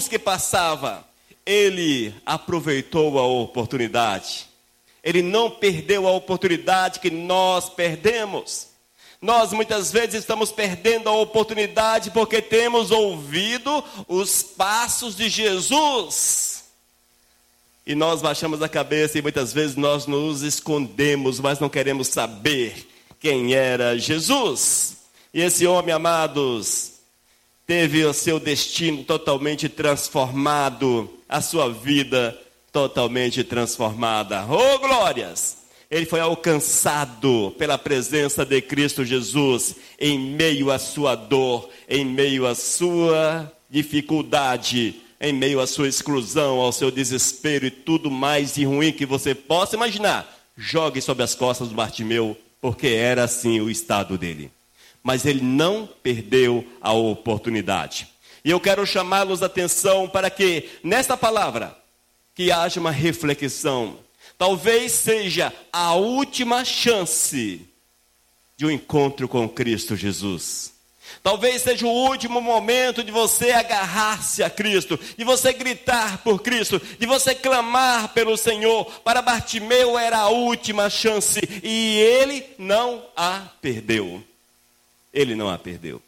Jesus que passava, ele aproveitou a oportunidade. Ele não perdeu a oportunidade que nós perdemos. Nós muitas vezes estamos perdendo a oportunidade porque temos ouvido os passos de Jesus. E nós baixamos a cabeça e muitas vezes nós nos escondemos, mas não queremos saber quem era Jesus. E esse homem, amados, teve o seu destino totalmente transformado, a sua vida totalmente transformada. Oh, glórias! Ele foi alcançado pela presença de Cristo Jesus em meio à sua dor, em meio à sua dificuldade, em meio à sua exclusão, ao seu desespero e tudo mais de ruim que você possa imaginar. Jogue sobre as costas do Bartimeu, porque era assim o estado dele. Mas ele não perdeu a oportunidade. E eu quero chamá-los a atenção para que, nesta palavra, que haja uma reflexão. Talvez seja a última chance de um encontro com Cristo Jesus. Talvez seja o último momento de você agarrar-se a Cristo, de você gritar por Cristo, de você clamar pelo Senhor. Para Bartimeu era a última chance e ele não a perdeu. Ele não a perdeu.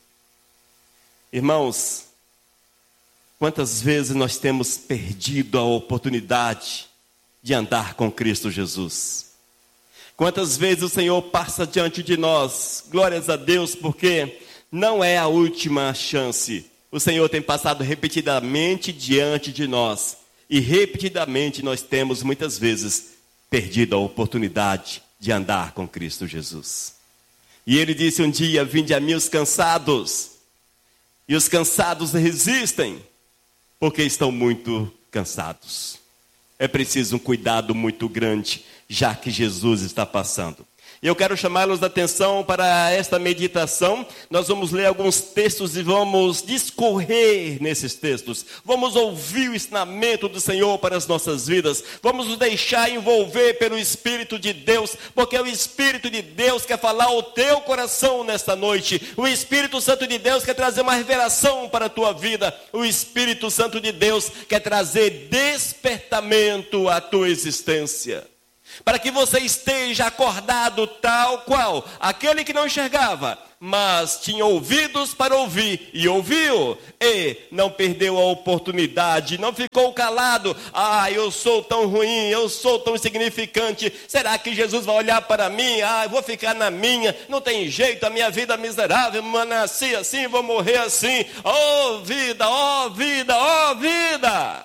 Irmãos, quantas vezes nós temos perdido a oportunidade de andar com Cristo Jesus? Quantas vezes o Senhor passa diante de nós? Glórias a Deus, porque não é a última chance. O Senhor tem passado repetidamente diante de nós. E repetidamente nós temos muitas vezes perdido a oportunidade de andar com Cristo Jesus. E ele disse um dia: vinde a mim os cansados. E os cansados resistem, porque estão muito cansados. É preciso um cuidado muito grande, já que Jesus está passando. E eu quero chamá-los a atenção para esta meditação. Nós vamos ler alguns textos e vamos discorrer nesses textos. Vamos ouvir o ensinamento do Senhor para as nossas vidas. Vamos nos deixar envolver pelo Espírito de Deus, porque o Espírito de Deus quer falar ao teu coração nesta noite. O Espírito Santo de Deus quer trazer uma revelação para a tua vida. O Espírito Santo de Deus quer trazer despertamento à tua existência. Para que você esteja acordado tal qual aquele que não enxergava, mas tinha ouvidos para ouvir e ouviu, e não perdeu a oportunidade, não ficou calado. Eu sou tão ruim, eu sou tão insignificante, será que Jesus vai olhar para mim? Eu vou ficar na minha, não tem jeito, a minha vida é miserável, mas nasci assim, vou morrer assim. Oh vida, oh vida, oh vida!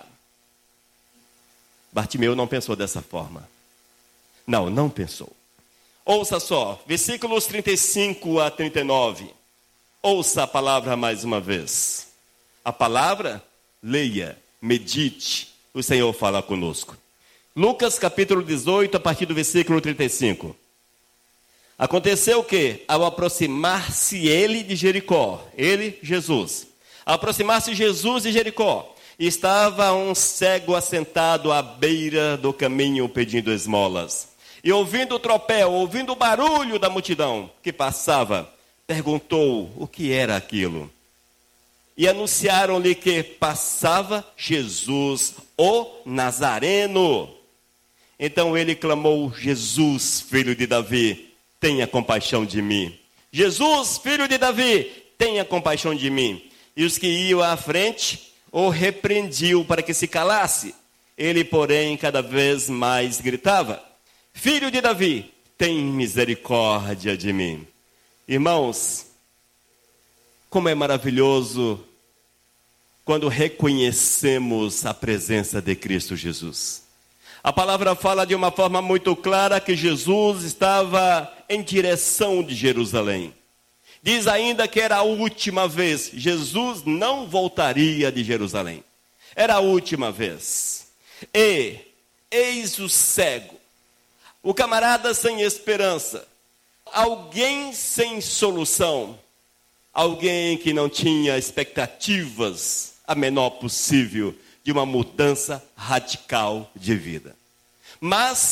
Bartimeu não pensou dessa forma. Não pensou. Ouça só, versículos 35 a 39. Ouça a palavra mais uma vez. A palavra, leia, medite. O Senhor fala conosco. Lucas capítulo 18, a partir do versículo 35. Aconteceu que, ao aproximar-se ele de Jericó, ele, Jesus, ao aproximar-se Jesus de Jericó, estava um cego assentado à beira do caminho pedindo esmolas. E ouvindo o tropel, ouvindo o barulho da multidão que passava, perguntou o que era aquilo. E anunciaram-lhe que passava Jesus, o Nazareno. Então ele clamou: Jesus, filho de Davi, tenha compaixão de mim. Jesus, filho de Davi, tenha compaixão de mim. E os que iam à frente o repreendiam para que se calasse. Ele, porém, cada vez mais gritava: Filho de Davi, tem misericórdia de mim. Irmãos, como é maravilhoso quando reconhecemos a presença de Cristo Jesus. A palavra fala de uma forma muito clara que Jesus estava em direção de Jerusalém. Diz ainda que era a última vez. Jesus não voltaria de Jerusalém. Era a última vez. E eis o cego. O camarada sem esperança, alguém sem solução, alguém que não tinha expectativas a menor possível de uma mudança radical de vida. Mas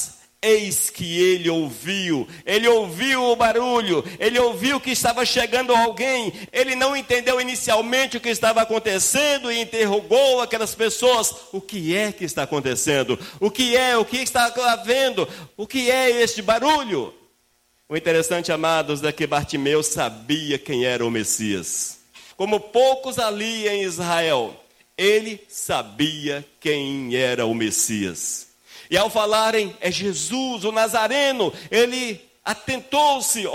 eis que ele ouviu o barulho, ele ouviu que estava chegando alguém, ele não entendeu inicialmente o que estava acontecendo e interrogou aquelas pessoas: o que é que está acontecendo? O que está havendo? O que é este barulho? O interessante, amados, é que Bartimeu sabia quem era o Messias. Como poucos ali em Israel, ele sabia quem era o Messias. E ao falarem, é Jesus, o Nazareno, ele atentou-se: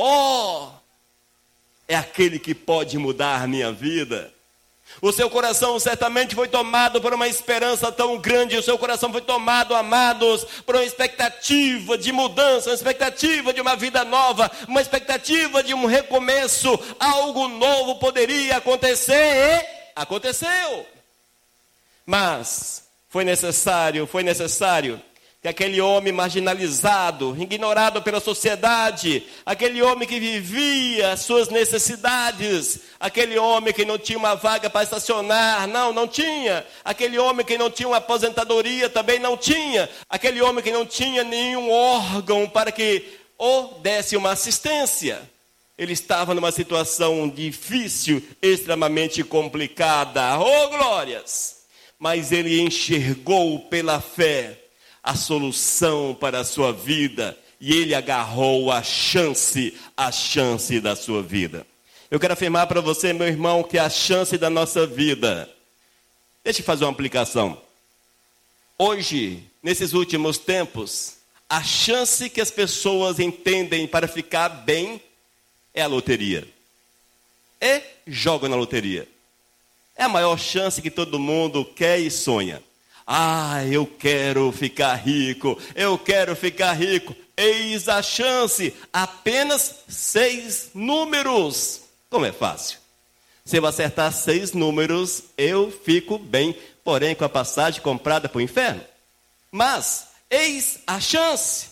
é aquele que pode mudar a minha vida. O seu coração certamente foi tomado por uma esperança tão grande, o seu coração foi tomado, amados, por uma expectativa de mudança, uma expectativa de uma vida nova, uma expectativa de um recomeço. Algo novo poderia acontecer e aconteceu. Mas foi necessário que aquele homem marginalizado, ignorado pela sociedade, aquele homem que vivia as suas necessidades, aquele homem que não tinha uma vaga para estacionar, não tinha, aquele homem que não tinha uma aposentadoria, também não tinha, aquele homem que não tinha nenhum órgão para que desse uma assistência. Ele estava numa situação difícil, extremamente complicada. Glórias! Mas ele enxergou pela fé a solução para a sua vida, e ele agarrou a chance da sua vida. Eu quero afirmar para você, meu irmão, que a chance da nossa vida, deixa eu fazer uma aplicação. Hoje, nesses últimos tempos, a chance que as pessoas entendem para ficar bem é a loteria. Joga na loteria. É a maior chance que todo mundo quer e sonha. Eu quero ficar rico, Eis a chance, apenas 6 números. Como é fácil. Se eu acertar 6 números, eu fico bem, porém com a passagem comprada para o inferno. Mas, eis a chance.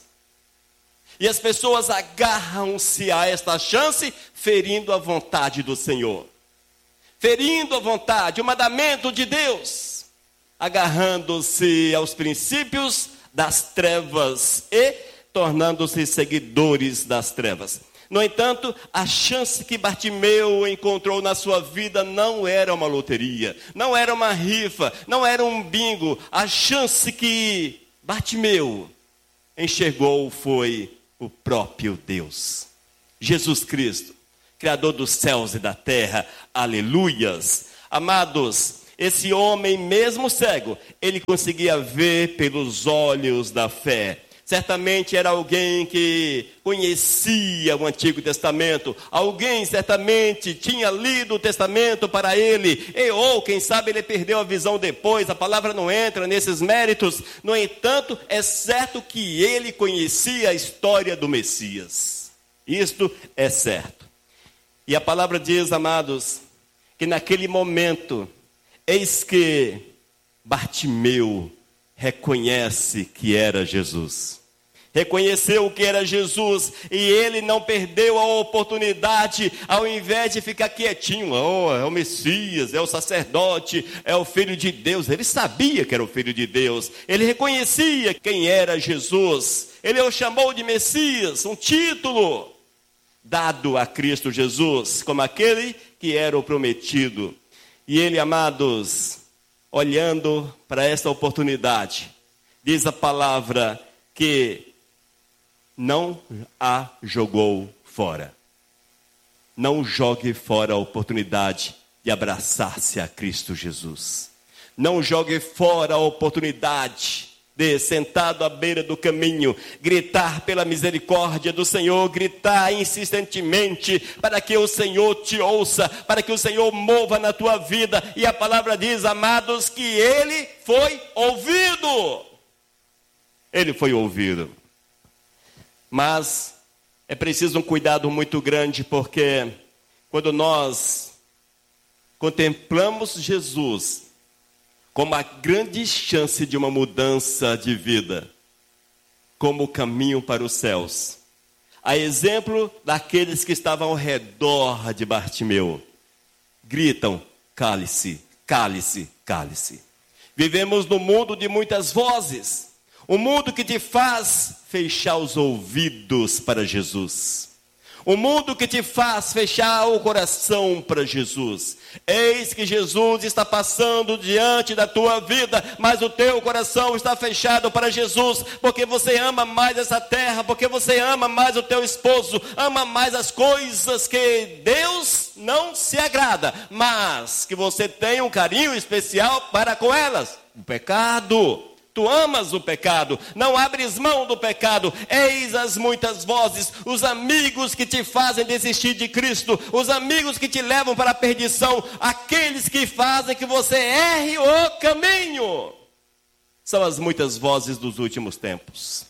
E as pessoas agarram-se a esta chance, ferindo a vontade do Senhor. Ferindo a vontade, o mandamento de Deus. Agarrando-se aos princípios das trevas e tornando-se seguidores das trevas. No entanto, a chance que Bartimeu encontrou na sua vida não era uma loteria, não era uma rifa, não era um bingo. A chance que Bartimeu enxergou foi o próprio Deus. Jesus Cristo, Criador dos céus e da terra. Aleluias. Amados, esse homem, mesmo cego, ele conseguia ver pelos olhos da fé. Certamente era alguém que conhecia o Antigo Testamento. Alguém certamente tinha lido o Testamento para ele. Quem sabe ele perdeu a visão depois. A palavra não entra nesses méritos. No entanto, é certo que ele conhecia a história do Messias. Isto é certo. E a palavra diz, amados, que naquele momento, eis que Bartimeu reconhece que era Jesus. Reconheceu que era Jesus e ele não perdeu a oportunidade, ao invés de ficar quietinho. É o Messias, é o sacerdote, é o Filho de Deus. Ele sabia que era o Filho de Deus. Ele reconhecia quem era Jesus. Ele o chamou de Messias, um título dado a Cristo Jesus, como aquele que era o prometido. E ele, amados, olhando para esta oportunidade, diz a palavra que não a jogou fora. Não jogue fora a oportunidade de abraçar-se a Cristo Jesus. Não jogue fora a oportunidade de, sentado à beira do caminho, gritar pela misericórdia do Senhor, gritar insistentemente para que o Senhor te ouça, para que o Senhor mova na tua vida. E a palavra diz, amados, que ele foi ouvido. Ele foi ouvido. Mas é preciso um cuidado muito grande, porque quando nós contemplamos Jesus como a grande chance de uma mudança de vida, como o caminho para os céus, a exemplo daqueles que estavam ao redor de Bartimeu, gritam: cálice, cálice, cálice. Vivemos num mundo de muitas vozes. O mundo que te faz fechar os ouvidos para Jesus. O mundo que te faz fechar o coração para Jesus. Eis que Jesus está passando diante da tua vida, mas o teu coração está fechado para Jesus, porque você ama mais essa terra, porque você ama mais o teu esposo, ama mais as coisas que Deus não se agrada, mas que você tem um carinho especial para com elas. O pecado. Tu amas o pecado, não abres mão do pecado. Eis as muitas vozes, os amigos que te fazem desistir de Cristo, os amigos que te levam para a perdição, aqueles que fazem que você erre o caminho. São as muitas vozes dos últimos tempos.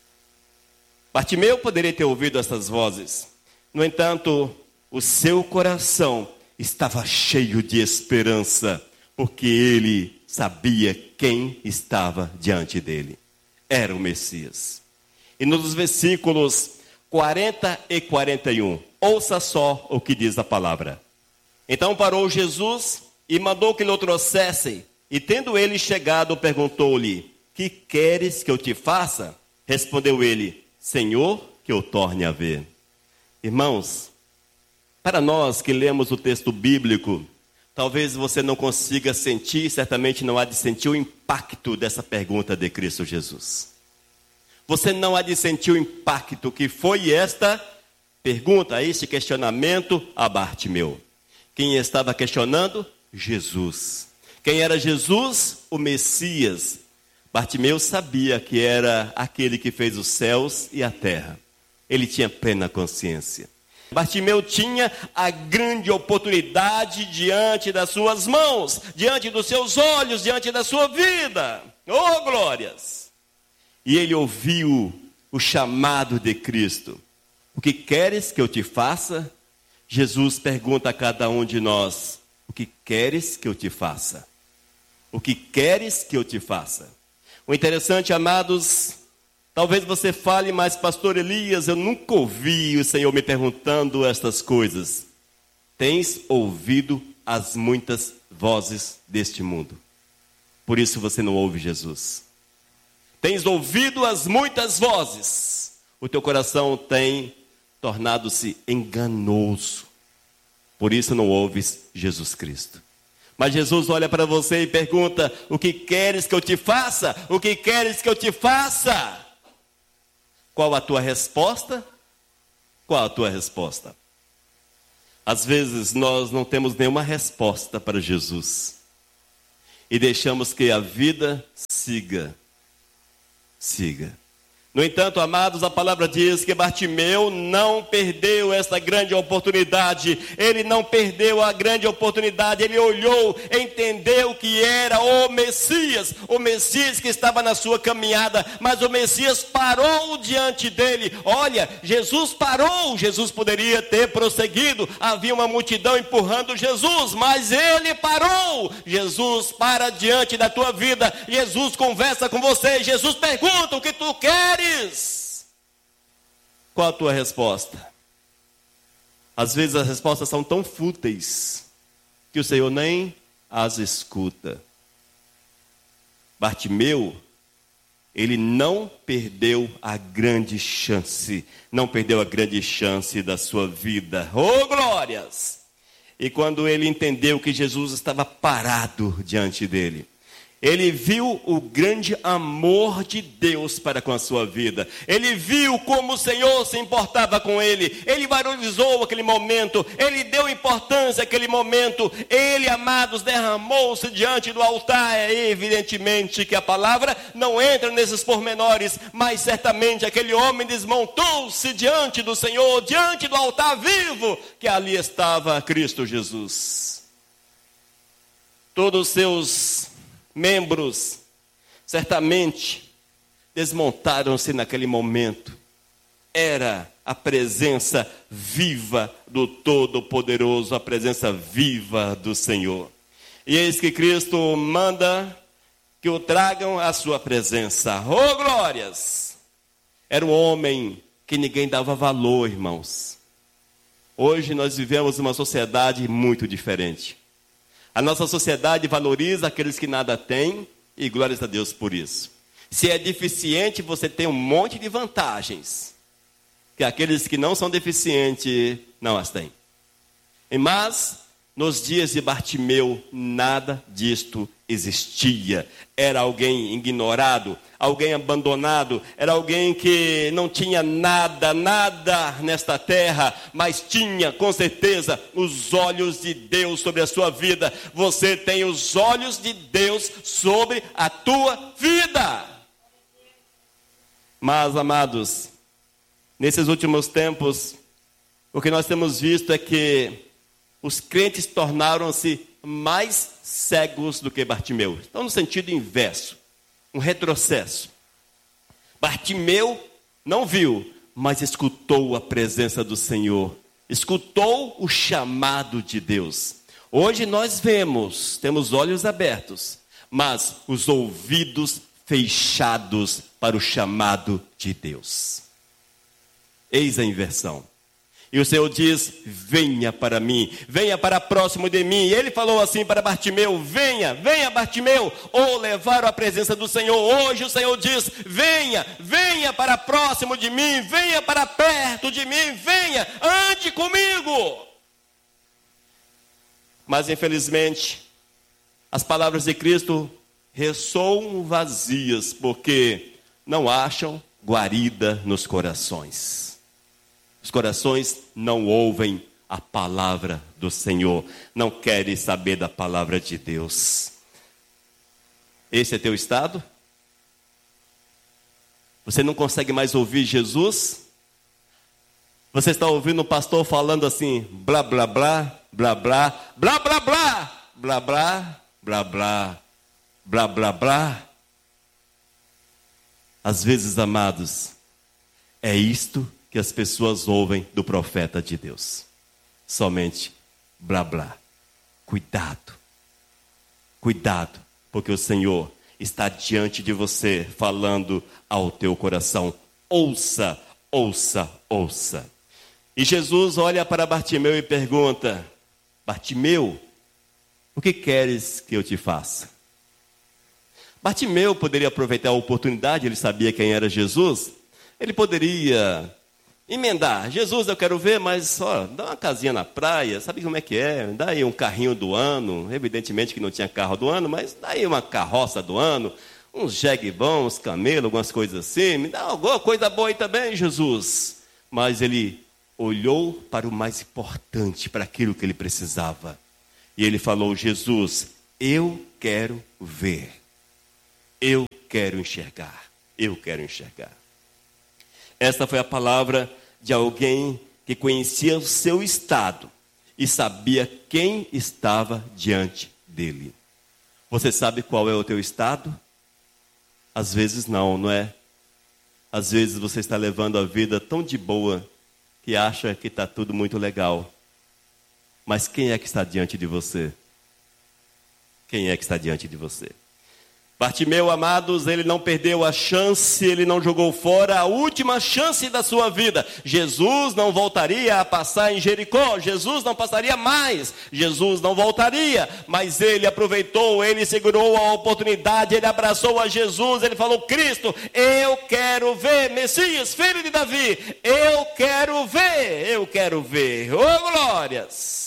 Bartimeu poderia ter ouvido essas vozes. No entanto, o seu coração estava cheio de esperança, porque ele sabia quem estava diante dele. Era o Messias. E nos versículos 40 e 41, ouça só o que diz a palavra. Então parou Jesus e mandou que lhe o trouxessem. E tendo ele chegado, perguntou-lhe: que queres que eu te faça? Respondeu ele: Senhor, que eu torne a ver. Irmãos, para nós que lemos o texto bíblico, talvez você não consiga sentir, certamente não há de sentir o impacto dessa pergunta de Cristo Jesus. Você não há de sentir o impacto que foi esta pergunta, este questionamento a Bartimeu. Quem estava questionando? Jesus. Quem era Jesus? O Messias. Bartimeu sabia que era aquele que fez os céus e a terra. Ele tinha plena consciência. Bartimeu tinha a grande oportunidade diante das suas mãos, diante dos seus olhos, diante da sua vida. Oh, glórias! E ele ouviu o chamado de Cristo. O que queres que eu te faça? Jesus pergunta a cada um de nós: o que queres que eu te faça? O que queres que eu te faça? O interessante, amados, talvez você fale, mas pastor Elias, eu nunca ouvi o Senhor me perguntando estas coisas. Tens ouvido as muitas vozes deste mundo. Por isso você não ouve Jesus. Tens ouvido as muitas vozes. O teu coração tem tornado-se enganoso. Por isso não ouves Jesus Cristo. Mas Jesus olha para você e pergunta: o que queres que eu te faça? O que queres que eu te faça? Qual a tua resposta? Qual a tua resposta? Às vezes nós não temos nenhuma resposta para Jesus. E deixamos que a vida siga. No entanto, amados, a palavra diz que Bartimeu não perdeu essa grande oportunidade. Ele não perdeu a grande oportunidade. Ele olhou, entendeu que era o Messias que estava na sua caminhada, mas o Messias parou diante dele. Olha, Jesus parou. Jesus poderia ter prosseguido. Havia uma multidão empurrando Jesus, mas ele parou. Jesus para diante da tua vida. Jesus conversa com você. Jesus pergunta: o que tu queres? Qual a tua resposta? Às vezes as respostas são tão fúteis que o Senhor nem as escuta. Bartimeu, ele não perdeu a grande chance. Não perdeu a grande chance da sua vida. Oh, glórias! E quando ele entendeu que Jesus estava parado diante dele, ele viu o grande amor de Deus para com a sua vida. Ele viu como o Senhor se importava com ele. Ele valorizou aquele momento. Ele deu importância àquele momento. Ele, amados, derramou-se diante do altar. É evidentemente que a palavra não entra nesses pormenores, mas certamente aquele homem desmontou-se diante do Senhor, diante do altar vivo, que ali estava Cristo Jesus. Todos os seus membros certamente desmontaram-se naquele momento. Era a presença viva do Todo-Poderoso, a presença viva do Senhor. E eis que Cristo manda que o tragam à sua presença. Oh, glórias! Era um homem que ninguém dava valor, irmãos. Hoje nós vivemos uma sociedade muito diferente. A nossa sociedade valoriza aqueles que nada têm, e glórias a Deus por isso. Se é deficiente, você tem um monte de vantagens que aqueles que não são deficientes não as têm. Mas nos dias de Bartimeu, nada disto existia. Era alguém ignorado, alguém abandonado, era alguém que não tinha nada nesta terra, mas tinha, com certeza, os olhos de Deus sobre a sua vida. Você tem os olhos de Deus sobre a tua vida. Mas, amados, nesses últimos tempos, o que nós temos visto é que os crentes tornaram-se mais cegos do que Bartimeu. Estão no sentido inverso, um retrocesso. Bartimeu não viu, mas escutou a presença do Senhor, escutou o chamado de Deus. Hoje nós vemos, temos olhos abertos, mas os ouvidos fechados para o chamado de Deus. Eis a inversão. E o Senhor diz: venha para mim, venha para próximo de mim. E ele falou assim para Bartimeu: venha Bartimeu. Ou levaram a presença do Senhor. Hoje o Senhor diz: venha para próximo de mim, venha para perto de mim, venha, ande comigo. Mas infelizmente, as palavras de Cristo ressoam vazias, porque não acham guarida nos corações. Os corações não ouvem a palavra do Senhor, não querem saber da palavra de Deus. Esse é teu estado? Você não consegue mais ouvir Jesus? Você está ouvindo o pastor falando assim, blá, blá, blá, blá, blá, blá, blá, blá, blá, blá, blá, blá, blá, blá, blá. Às vezes, amados, é isto que as pessoas ouvem do profeta de Deus. Somente blá blá. Cuidado, porque o Senhor está diante de você, falando ao teu coração. Ouça. E Jesus olha para Bartimeu e pergunta: Bartimeu, o que queres que eu te faça? Bartimeu poderia aproveitar a oportunidade, ele sabia quem era Jesus. Ele poderia emendar: Jesus, eu quero ver, mas dá uma casinha na praia, sabe como é que é? Dá aí um carrinho do ano, evidentemente que não tinha carro do ano, mas dá aí uma carroça do ano, uns jegue bons, uns camelos, algumas coisas assim, me dá alguma coisa boa aí também, Jesus. Mas ele olhou para o mais importante, para aquilo que ele precisava. E ele falou: Jesus, eu quero ver, eu quero enxergar. Esta foi a palavra de alguém que conhecia o seu estado e sabia quem estava diante dele. Você sabe qual é o teu estado? Às vezes não é? Às vezes você está levando a vida tão de boa que acha que está tudo muito legal. Mas quem é que está diante de você? Quem é que está diante de você? Bartimeu, amados, ele não perdeu a chance, ele não jogou fora a última chance da sua vida. Jesus não voltaria a passar em Jericó, Jesus não passaria mais, Jesus não voltaria, mas ele aproveitou, ele segurou a oportunidade, ele abraçou a Jesus, ele falou: Cristo, eu quero ver, Messias, filho de Davi, eu quero ver, oh glórias!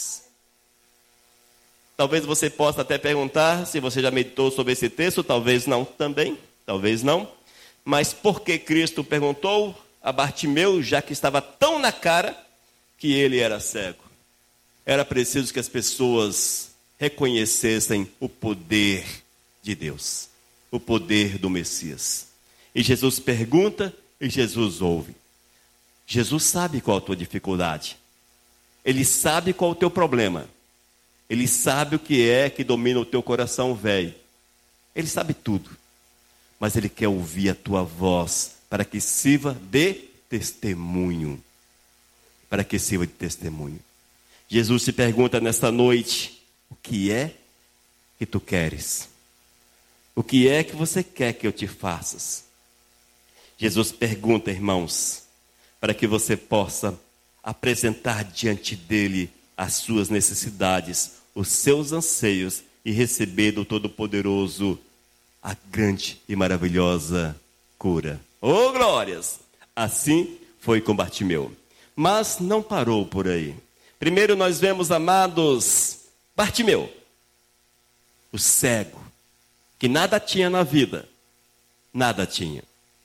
Talvez você possa até perguntar se você já meditou sobre esse texto, talvez não também, talvez não. Mas por que Cristo perguntou a Bartimeu, já que estava tão na cara que ele era cego? Era preciso que as pessoas reconhecessem o poder de Deus, o poder do Messias. E Jesus pergunta e Jesus ouve. Jesus sabe qual a tua dificuldade. Ele sabe qual é o teu problema. Ele sabe o que é que domina o teu coração velho. Ele sabe tudo. Mas Ele quer ouvir a tua voz para que sirva de testemunho. Para que sirva de testemunho. Jesus te pergunta nesta noite: o que é que tu queres? O que é que você quer que eu te faça? Jesus pergunta, irmãos, para que você possa apresentar diante dele as suas necessidades, os seus anseios e receber do Todo-Poderoso a grande e maravilhosa cura. Oh, glórias! Assim foi com Bartimeu. Mas não parou por aí. Primeiro nós vemos, amados, Bartimeu, o cego, que nada tinha na vida. Nada tinha.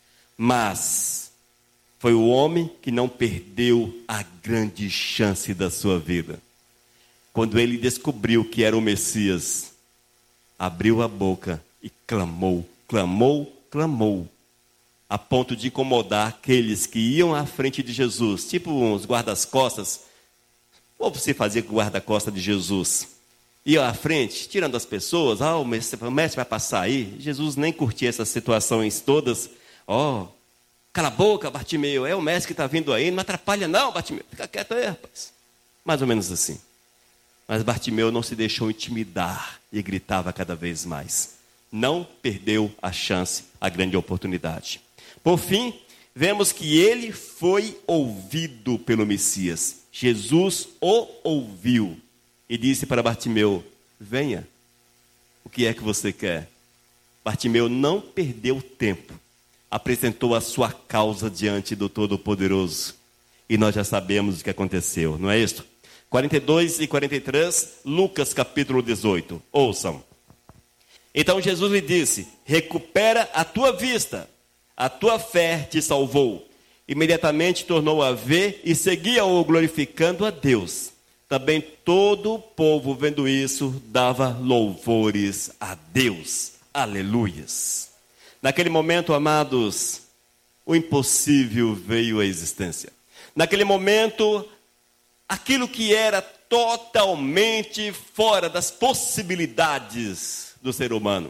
Mas foi o homem que não perdeu a grande chance da sua vida. Quando ele descobriu que era o Messias, abriu a boca e clamou, clamou, clamou, a ponto de incomodar aqueles que iam à frente de Jesus, tipo uns guardas-costas. Ou você fazia com o guarda-costas de Jesus? Ia à frente, tirando as pessoas, o mestre vai passar aí. Jesus nem curtia essas situações todas. Cala a boca, Bartimeu, é o mestre que está vindo aí, não atrapalha não, Bartimeu, fica quieto aí, rapaz. Mais ou menos assim. Mas Bartimeu não se deixou intimidar e gritava cada vez mais. Não perdeu a chance, a grande oportunidade. Por fim, vemos que ele foi ouvido pelo Messias. Jesus o ouviu e disse para Bartimeu: venha, o que é que você quer? Bartimeu não perdeu tempo, apresentou a sua causa diante do Todo-Poderoso. E nós já sabemos o que aconteceu, não é isso? 42 e 43, Lucas capítulo 18, ouçam. Então Jesus lhe disse: recupera a tua vista, a tua fé te salvou. Imediatamente tornou a ver e seguia-o glorificando a Deus. Também todo o povo, vendo isso, dava louvores a Deus. Aleluias. Naquele momento, amados, o impossível veio à existência. Naquele momento, aquilo que era totalmente fora das possibilidades do ser humano,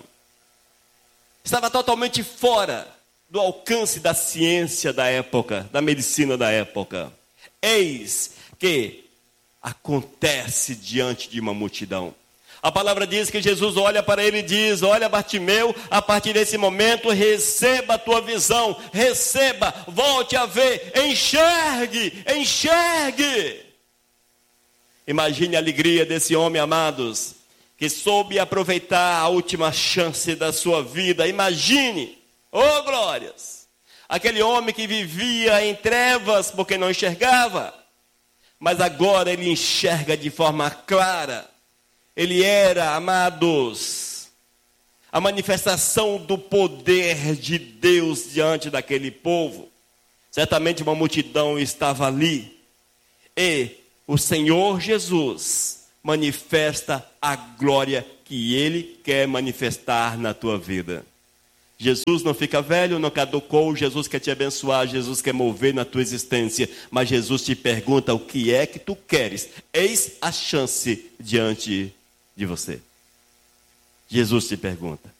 estava totalmente fora do alcance da ciência da época, da medicina da época. Eis que acontece diante de uma multidão. A palavra diz que Jesus olha para ele e diz: olha, Bartimeu, a partir desse momento receba a tua visão, receba, volte a ver, enxergue, enxergue. Imagine a alegria desse homem, amados, que soube aproveitar a última chance da sua vida. Imagine, oh glórias, aquele homem que vivia em trevas porque não enxergava, mas agora ele enxerga de forma clara. Ele era, amados, a manifestação do poder de Deus diante daquele povo. Certamente uma multidão estava ali. E o Senhor Jesus manifesta a glória que Ele quer manifestar na tua vida. Jesus não fica velho, não caducou. Jesus quer te abençoar, Jesus quer mover na tua existência. Mas Jesus te pergunta: o que é que tu queres? Eis a chance diante de você. Jesus te pergunta: